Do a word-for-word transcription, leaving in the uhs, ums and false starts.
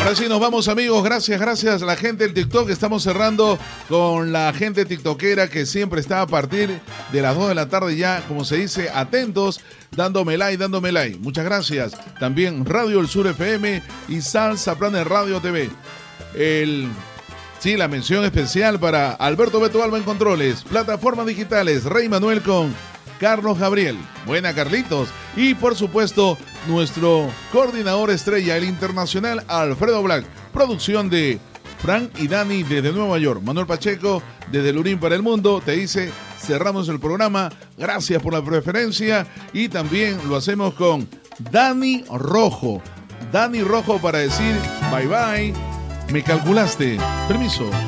Ahora sí nos vamos, amigos, gracias, gracias a la gente del TikTok. Estamos cerrando con la gente tiktokera que siempre está a partir de las dos de la tarde ya, como se dice, atentos, dándome like, dándome like. Muchas gracias. También Radio El Sur F M y Salsa Planet Radio T V. El... Sí, la mención especial para Alberto Beto Alba en Controles, Plataformas Digitales, Rey Manuel con Carlos Gabriel. Buena, Carlitos. Y por supuesto, nuestro coordinador estrella, el internacional Alfredo Black. Producción de Frank y Dani desde Nueva York. Manuel Pacheco desde Lurín para el Mundo te dice, cerramos el programa. Gracias por la preferencia. Y también lo hacemos con Dani Rojo. Dani Rojo para decir bye bye. Me calculaste. Permiso.